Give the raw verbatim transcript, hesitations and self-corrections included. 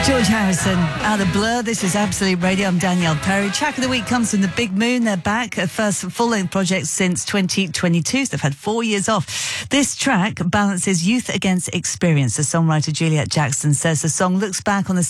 George Harrison, out of Blur. This is Absolute Radio. I'm Danielle Perry. Track of the week comes from The Big Moon. They're back, a first full-length project since twenty twenty-two. So they've had four years off. This track balances youth against experience. The songwriter Juliet Jackson says the song looks back on the